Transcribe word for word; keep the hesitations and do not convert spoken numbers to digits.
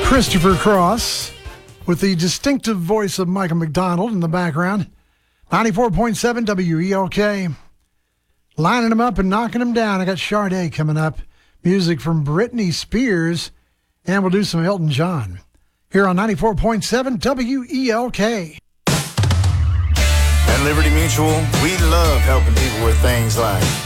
Christopher Cross with the distinctive voice of Michael McDonald in the background. ninety-four point seven W E L K. Lining them up and knocking them down. I got Sade coming up. Music from Britney Spears. And we'll do some Elton John. Here on ninety-four point seven W E L K. At Liberty Mutual, we love helping people with things like